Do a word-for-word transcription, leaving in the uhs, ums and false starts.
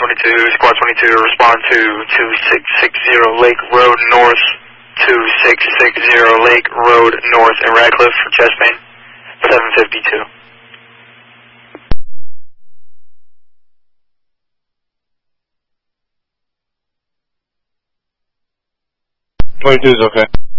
twenty-two, Squad twenty-two, respond to two six six zero Lake Road North, two six six zero Lake Road North in Radcliffe for chest pain, seven fifty-two. twenty-two is okay.